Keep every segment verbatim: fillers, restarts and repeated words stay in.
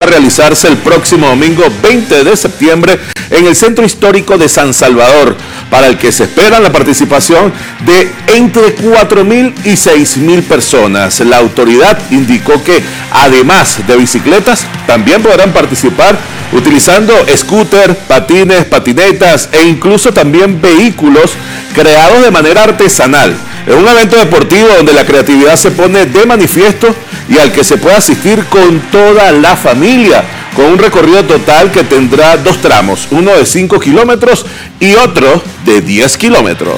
realizarse el próximo domingo veinte de septiembre en el Centro Histórico de San Salvador, para el que se espera la participación de entre cuatro mil y seis mil personas. La autoridad indicó que además de bicicletas, también podrán participar utilizando scooter, patines, patinetas e incluso también vehículos creados de manera artesanal. Es un evento deportivo donde la creatividad se pone de manifiesto y al que se puede asistir con toda la familia, con un recorrido total que tendrá dos tramos, uno de cinco kilómetros y otro de diez kilómetros.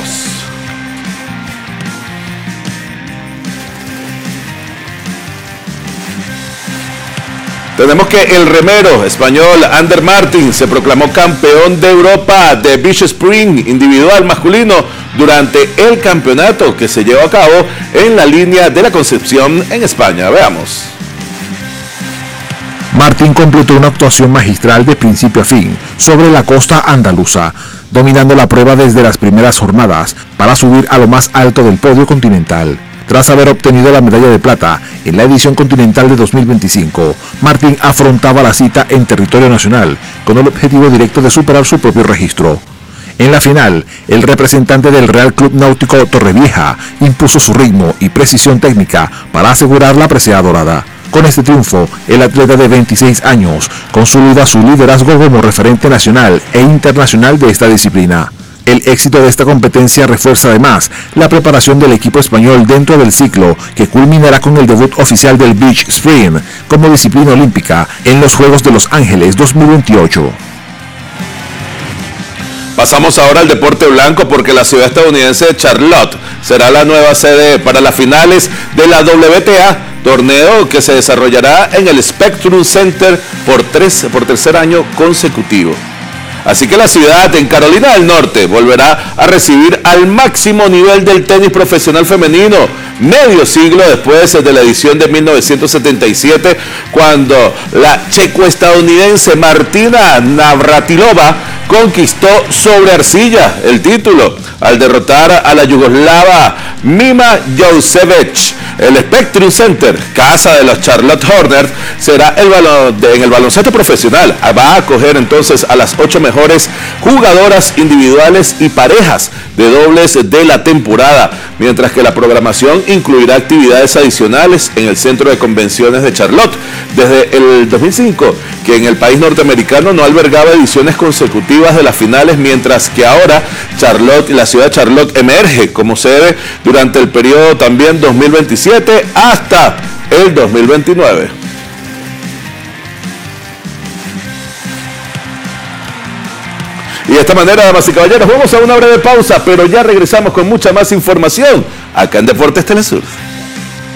Tenemos que el remero español Ander Martin se proclamó campeón de Europa de Beach Sprint individual masculino durante el campeonato que se llevó a cabo en la línea de la Concepción en España. Veamos. Martín completó una actuación magistral de principio a fin sobre la costa andaluza, dominando la prueba desde las primeras jornadas para subir a lo más alto del podio continental. Tras haber obtenido la medalla de plata en la edición continental de dos mil veinticinco, Martín afrontaba la cita en territorio nacional con el objetivo directo de superar su propio registro. En la final, el representante del Real Club Náutico Torrevieja impuso su ritmo y precisión técnica para asegurar la presea dorada. Con este triunfo, el atleta de veintiséis años consolida su liderazgo como referente nacional e internacional de esta disciplina. El éxito de esta competencia refuerza además la preparación del equipo español dentro del ciclo que culminará con el debut oficial del Beach Sprint como disciplina olímpica en los Juegos de Los Ángeles dos mil veintiocho. Pasamos ahora al deporte blanco porque la ciudad estadounidense de Charlotte será la nueva sede para las finales de la W T A, torneo que se desarrollará en el Spectrum Center por, tres, por tercer año consecutivo. Así que la ciudad en Carolina del Norte volverá a recibir al máximo nivel del tenis profesional femenino, medio siglo después de la edición de mil novecientos setenta y siete, cuando la checo-estadounidense Martina Navratilova conquistó sobre arcilla el título al derrotar a la yugoslava Mima Jousevich. El Spectrum Center, casa de los Charlotte Hornets, será el balon, de, en el baloncesto profesional. Va a acoger entonces a las ocho mejores jugadoras individuales y parejas de dobles de la temporada, mientras que la programación incluirá actividades adicionales en el Centro de Convenciones de Charlotte. Desde el dos mil cinco, que en el país norteamericano no albergaba ediciones consecutivas de las finales, mientras que ahora Charlotte, la ciudad de Charlotte emerge como sede durante el periodo también dos mil veintisiete hasta el dos mil veintinueve. Y de esta manera, damas y caballeros, vamos a una breve pausa, pero ya regresamos con mucha más información acá en Deportes Telesur.